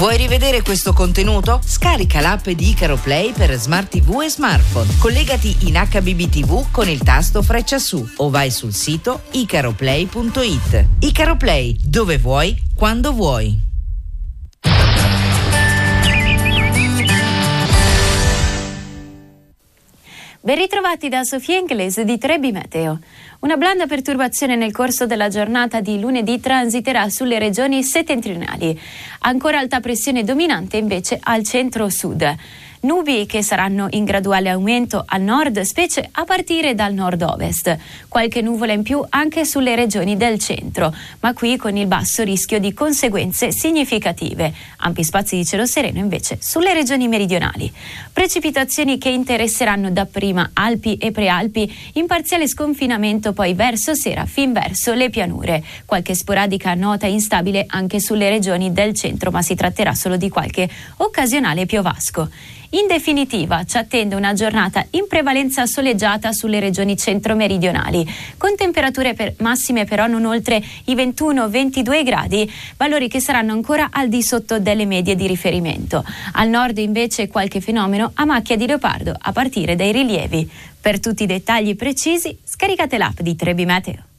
Vuoi rivedere questo contenuto? Scarica l'app di Icaro Play per Smart TV e smartphone. Collegati in HBB TV con il tasto freccia su o vai sul sito icaroplay.it. Icaro Play, dove vuoi, quando vuoi. Ben ritrovati da Sofia Inglese di Trebi Meteo. Una blanda perturbazione nel corso della giornata di lunedì transiterà sulle regioni settentrionali. Ancora alta pressione dominante invece al centro-sud. Nubi che saranno in graduale aumento al nord, specie a partire dal nord-ovest. Qualche nuvola in più anche sulle regioni del centro, ma qui con il basso rischio di conseguenze significative. Ampi spazi di cielo sereno invece sulle regioni meridionali. Precipitazioni che interesseranno dapprima Alpi e Prealpi, in parziale sconfinamento poi verso sera fin verso le pianure. Qualche sporadica nota instabile anche sulle regioni del centro, ma si tratterà solo di qualche occasionale piovasco. In definitiva, ci attende una giornata in prevalenza soleggiata sulle regioni centro-meridionali, con temperature massime però non oltre i 21-22 gradi, valori che saranno ancora al di sotto delle medie di riferimento. Al nord invece qualche fenomeno a macchia di leopardo a partire dai rilievi. Per tutti i dettagli precisi, scaricate l'app di Trebi Meteo.